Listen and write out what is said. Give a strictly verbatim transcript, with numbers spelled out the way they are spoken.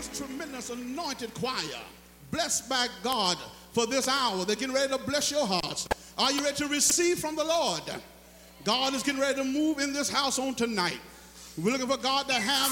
tremendous anointed choir, blessed by God for this hour. They're getting ready to bless your hearts. Are you ready to receive from the Lord? God is getting ready to move in this house on tonight. We're looking for God to have